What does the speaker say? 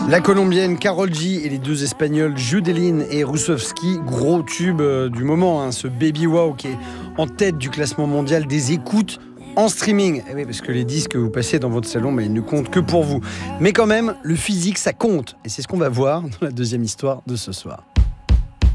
La colombienne Karol G et les deux espagnols Judelin et Rusovski, gros tube du moment, ce Baby Wow qui est en tête du classement mondial des écoutes en streaming. Eh oui, parce que les disques que vous passez dans votre salon, ils ne comptent que pour vous. Mais quand même, le physique, ça compte. Et c'est ce qu'on va voir dans la deuxième histoire de ce soir.